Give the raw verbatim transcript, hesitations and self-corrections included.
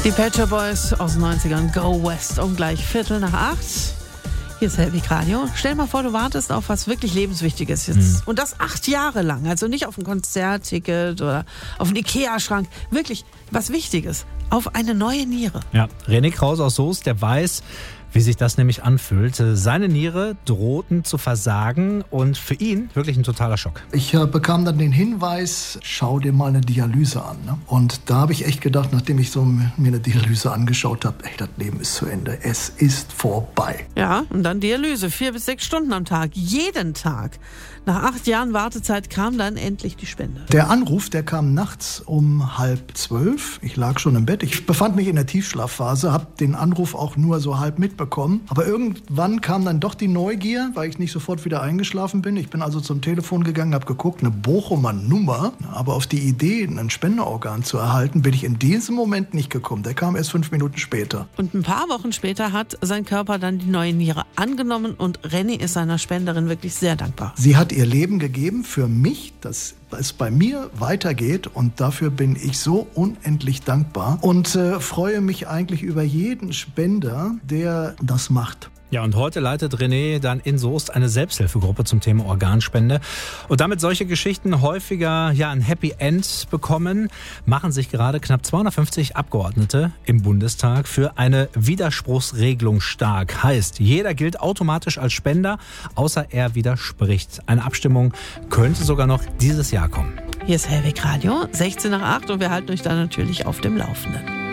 Die Pet Shop Boys aus den neunzigern, Go West, um gleich Viertel nach acht. Hier ist Helwig Radio. Stell mal vor, du wartest auf was wirklich Lebenswichtiges jetzt. Mhm. Und das acht Jahre lang. Also nicht auf ein Konzertticket oder auf einen Ikea-Schrank. Wirklich was Wichtiges. Auf eine neue Niere. Ja, René Krause aus Soest, der weiß, wie sich das nämlich anfühlt. Seine Niere drohten zu versagen und für ihn wirklich ein totaler Schock. Ich äh, bekam dann den Hinweis, schau dir mal eine Dialyse an. Ne? Und da habe ich echt gedacht, nachdem ich so mir eine Dialyse angeschaut habe, ey, das Leben ist zu Ende. Es ist vorbei. Ja, und dann Dialyse. Vier bis sechs Stunden am Tag. Jeden Tag. Nach acht Jahren Wartezeit kam dann endlich die Spende. Der Anruf, der kam nachts um halb zwölf. Ich lag schon im Bett. Ich befand mich in der Tiefschlafphase, habe den Anruf auch nur so halb mitbekommen. Aber irgendwann kam dann doch die Neugier, weil ich nicht sofort wieder eingeschlafen bin. Ich bin also zum Telefon gegangen, habe geguckt, eine Bochumer Nummer. Aber auf die Idee, ein Spenderorgan zu erhalten, bin ich in diesem Moment nicht gekommen. Der kam erst fünf Minuten später. Und ein paar Wochen später hat sein Körper dann die neue Niere angenommen und René ist seiner Spenderin wirklich sehr dankbar. Sie hat ihr Leben gegeben für mich, dass es bei mir weitergeht und dafür bin ich so unendlich dankbar und äh, freue mich eigentlich über jeden Spender, der das macht. Ja, und heute leitet René dann in Soest eine Selbsthilfegruppe zum Thema Organspende. Und damit solche Geschichten häufiger ja ein Happy End bekommen, machen sich gerade knapp zweihundertfünfzig Abgeordnete im Bundestag für eine Widerspruchsregelung stark. Heißt, jeder gilt automatisch als Spender, außer er widerspricht. Eine Abstimmung könnte sogar noch dieses Jahr kommen. Hier ist Helwig Radio, sechzehn nach acht und wir halten euch da natürlich auf dem Laufenden.